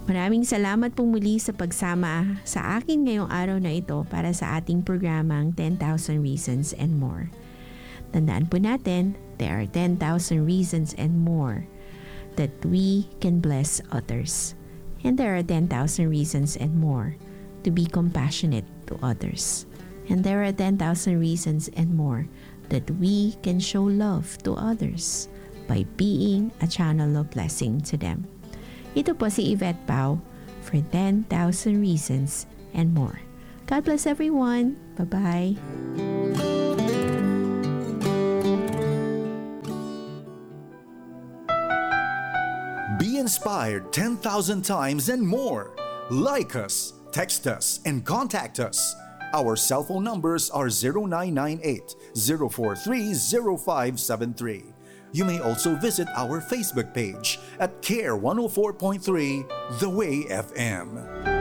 Maraming salamat po muli sa pagsama sa akin ngayong araw na ito para sa ating programang 10,000 Reasons and More. Tandaan po natin, there are 10,000 reasons and more that we can bless others. And there are 10,000 reasons and more to be compassionate to others. And there are 10,000 reasons and more that we can show love to others by being a channel of blessing to them. Ito po si Yvette Pau for 10,000 Reasons and More. God bless everyone. Bye-bye. Be inspired 10,000 times and more. Like us, text us, and contact us. Our cell phone numbers are 0998-043-0573. You may also visit our Facebook page at Care 104.3 The Way FM.